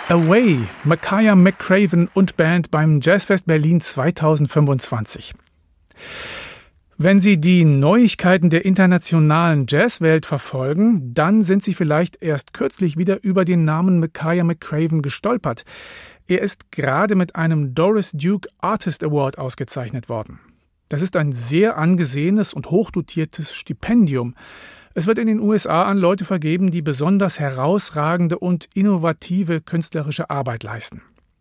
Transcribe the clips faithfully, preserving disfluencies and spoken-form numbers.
Away, Makaya McCraven und Band beim Jazzfest Berlin zweitausendfünfundzwanzig. Wenn Sie die Neuigkeiten der internationalen Jazzwelt verfolgen, dann sind Sie vielleicht erst kürzlich wieder über den Namen Makaya McCraven gestolpert. Er ist gerade mit einem Doris Duke Artist Award ausgezeichnet worden. Das ist ein sehr angesehenes und hochdotiertes Stipendium. Es wird in den U S A an Leute vergeben, die besonders herausragende und innovative künstlerische Arbeit leisten.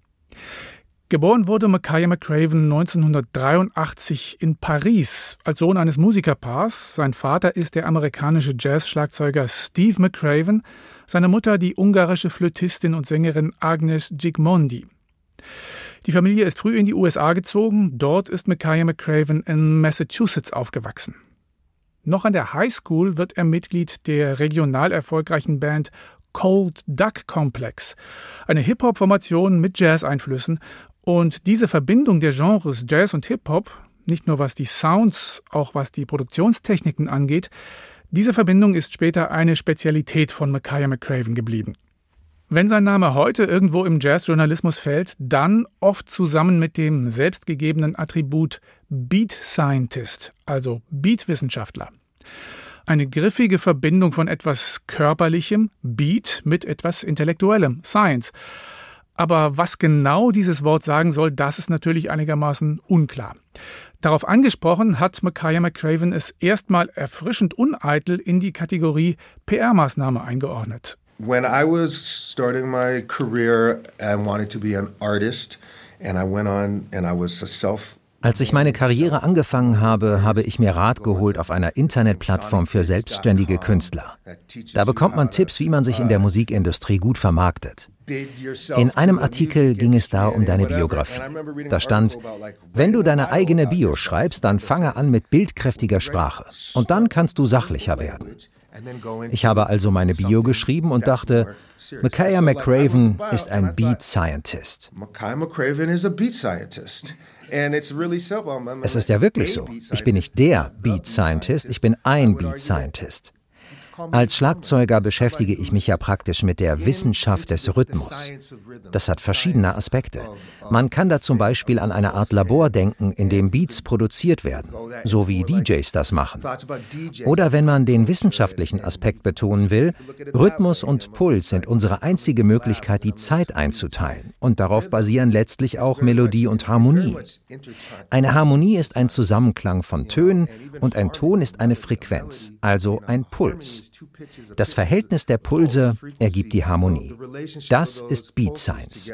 Geboren wurde Makaya McCraven neunzehnhundertdreiundachtzig in Paris als Sohn eines Musikerpaars. Sein Vater ist der amerikanische Jazz-Schlagzeuger Steve McCraven, seine Mutter die ungarische Flötistin und Sängerin Agnes Gigmondi. Die Familie ist früh in die U S A gezogen. Dort ist Makaya McCraven in Massachusetts aufgewachsen. Noch an der Highschool wird er Mitglied der regional erfolgreichen Band Cold Duck Complex, eine Hip-Hop-Formation mit Jazz-Einflüssen. Und diese Verbindung der Genres Jazz und Hip-Hop, nicht nur was die Sounds, auch was die Produktionstechniken angeht, diese Verbindung ist später eine Spezialität von Makaya McCraven geblieben. Wenn sein Name heute irgendwo im Jazzjournalismus fällt, dann oft zusammen mit dem selbstgegebenen Attribut Beat Scientist, also Beatwissenschaftler. Eine griffige Verbindung von etwas Körperlichem, Beat, mit etwas Intellektuellem, Science. Aber was genau dieses Wort sagen soll, das ist natürlich einigermaßen unklar. Darauf angesprochen hat Makaya McCraven es erstmal erfrischend uneitel in die Kategorie P R-Maßnahme eingeordnet. When I was starting my career and wanted to be an artist, and I went on and I was a self Als ich meine Karriere angefangen habe, habe ich mir Rat geholt auf einer Internetplattform für selbstständige Künstler. Da bekommt man Tipps, wie man sich in der Musikindustrie gut vermarktet. In einem Artikel ging es da um deine Biografie. Da stand, wenn du deine eigene Bio schreibst, dann fange an mit bildkräftiger Sprache. Und dann kannst du sachlicher werden. Ich habe also meine Bio geschrieben und dachte, Makaya McCraven ist ein Beat Scientist. Es ist ja wirklich so. Ich bin nicht der Beat Scientist, ich bin ein Beat Scientist. Als Schlagzeuger beschäftige ich mich ja praktisch mit der Wissenschaft des Rhythmus. Das hat verschiedene Aspekte. Man kann da zum Beispiel an eine Art Labor denken, in dem Beats produziert werden, so wie D Js das machen. Oder wenn man den wissenschaftlichen Aspekt betonen will, Rhythmus und Puls sind unsere einzige Möglichkeit, die Zeit einzuteilen. Und darauf basieren letztlich auch Melodie und Harmonie. Eine Harmonie ist ein Zusammenklang von Tönen und ein Ton ist eine Frequenz, also ein Puls. Das Verhältnis der Pulse ergibt die Harmonie. Das ist Beat Science.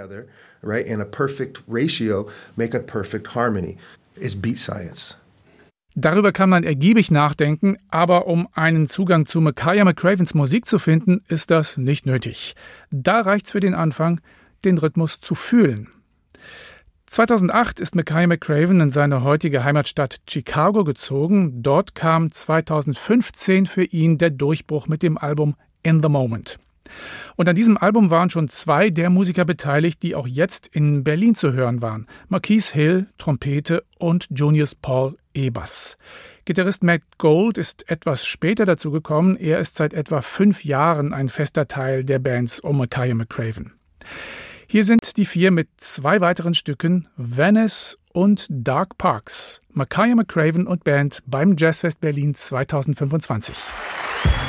Darüber kann man ergiebig nachdenken, aber um einen Zugang zu Makaya McCravens Musik zu finden, ist das nicht nötig. Da reicht's für den Anfang, den Rhythmus zu fühlen. zweitausendacht ist Makaya McCraven in seine heutige Heimatstadt Chicago gezogen. Dort kam zweitausendfünfzehn für ihn der Durchbruch mit dem Album In the Moment. Und an diesem Album waren schon zwei der Musiker beteiligt, die auch jetzt in Berlin zu hören waren. Marquise Hill, Trompete und Junius Paul E-Bass. Gitarrist Matt Gold ist etwas später dazu gekommen. Er ist seit etwa fünf Jahren ein fester Teil der Bands um Makaya McCraven. Hier sind die vier mit zwei weiteren Stücken, Venice und Dark Parks. Makaya McCraven und Band beim Jazzfest Berlin zweitausendfünfundzwanzig.